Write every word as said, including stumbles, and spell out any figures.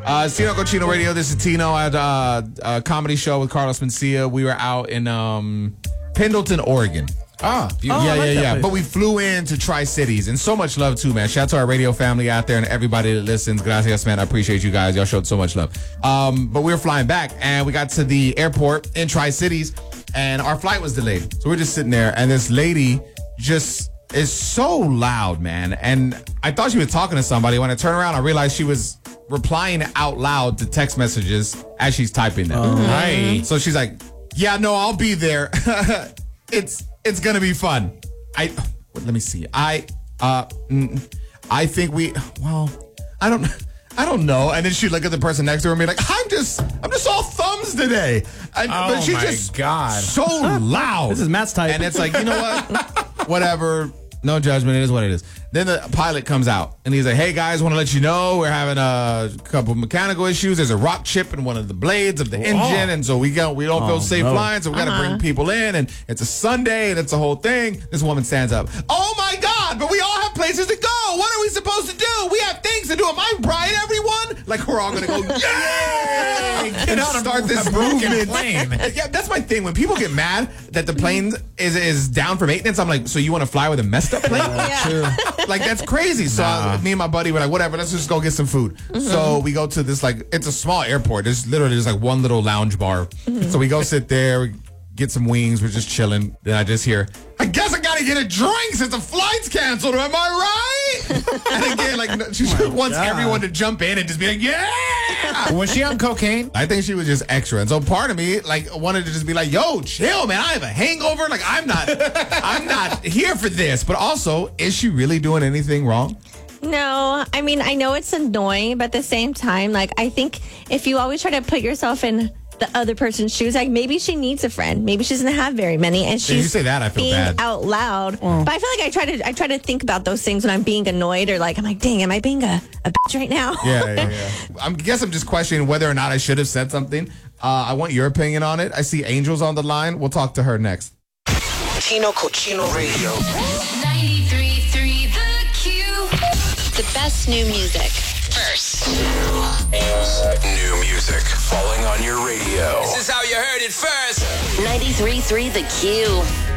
Uh, it's Tino Cochino Radio. This is Tino at uh, a comedy show with Carlos Mencia. We were out in um, Pendleton, Oregon. Ah, yeah, oh, yeah, like yeah. Place. But we flew into Tri-Cities, and so much love too, man. Shout out to our radio family out there and everybody that listens. Gracias, man. I appreciate you guys. Y'all showed so much love. Um, but we were flying back, and we got to the airport in Tri-Cities, and our flight was delayed. So we're just sitting there, and this lady just is so loud, man. And I thought she was talking to somebody. When I turned around, I realized she was replying out loud to text messages as she's typing them. Oh. Right. So she's like, yeah, no, I'll be there. it's it's gonna be fun. I let me see. I uh mm, I think we well, I don't I don't know. And then she'd look at the person next to her and be like, I'm just I'm just all thumbs today. And, oh but she's my just God. so loud. This is Matt's type. And it's like, you know what? Whatever. No judgment. It is what it is. Then the pilot comes out and he's like, hey guys, want to let you know we're having a couple of mechanical issues. There's a rock chip in one of the blades of the engine. And so we got, we don't Oh, feel safe no. flying. So we got to Uh-huh. bring people in, and it's a Sunday and it's a whole thing. This woman stands up. Oh my God, but we all have places to go. What are we supposed to do? We have things to do. Am I right, everyone? Like we're all going to go, yay! And start this movement. plane. Yeah, that's my thing. When people get mad that the plane is is down for maintenance, I'm like, so you want to fly with a messed up plane? Yeah. Like that's crazy. So I was- me and my buddy were like, whatever, let's just go get some food. So we go to this, like, it's a small airport. There's literally just like one little lounge bar. So we go sit there, we get some wings, we're just chilling. Then I just hear, I guess I gotta get a drink since the flight's canceled. Am I right? And again, like no- she just wants God. everyone to jump in and just be like, yeah. Was she on cocaine? I think she was just extra, and so part of me like wanted to just be like, "Yo, chill, man. I have a hangover. Like I'm not, I'm not here for this." But also, is she really doing anything wrong? No, I mean, I know it's annoying, but at the same time, like, I think if you always try to put yourself in the other person's shoes, like, maybe she needs a friend. Maybe she doesn't have very many, and she's you say that, I feel being bad. out loud. But I feel like I try to, I try to think about those things when I'm being annoyed, or like, I'm like, dang, am I being a, a bitch right now? Yeah, yeah, yeah. I guess I'm just questioning whether or not I should have said something. Uh, I want your opinion on it. I see Angel's on the line. We'll talk to her next. Tino Cochino Radio. ninety-three point three The Q. The best new music. First. New music falling on your radio. This is how you heard it first. ninety-three point three The Q.